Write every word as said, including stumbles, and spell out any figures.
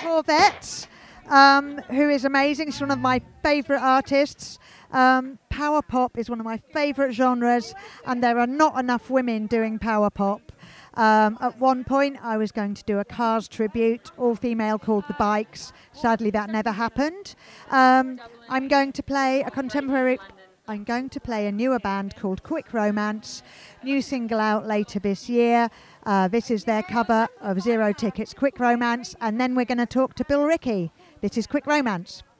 Corvette, um, who is amazing. She's one of my favourite artists. Um, power pop is one of my favourite genres, and there are not enough women doing power pop. Um, at one point, I was going to do a Cars tribute, all female, called The Bikes. Sadly, that never happened. Um, I'm going to play a contemporary. I'm going to play a newer band called Quick Romance. New single out later this year. Uh, this is their cover of Zero Tickets, Quick Romance, and then we're going to talk to Bill Rickey. This is Quick Romance.